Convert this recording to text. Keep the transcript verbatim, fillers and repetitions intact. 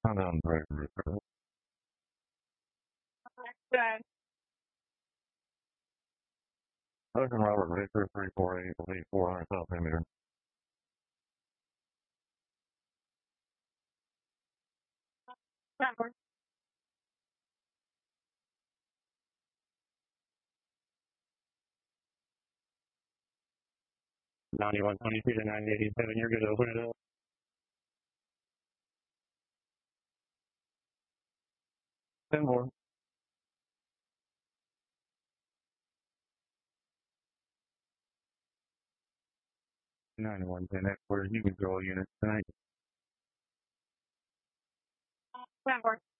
Countdown driver. Good. Ocean Robert Victor three four eight, lead four hundred South Hamilton. Tower. ninety-one twenty-two to nine eighty-seven, you're good to open it up. ten more. ninety-one ten, that's where you control units tonight. Tower.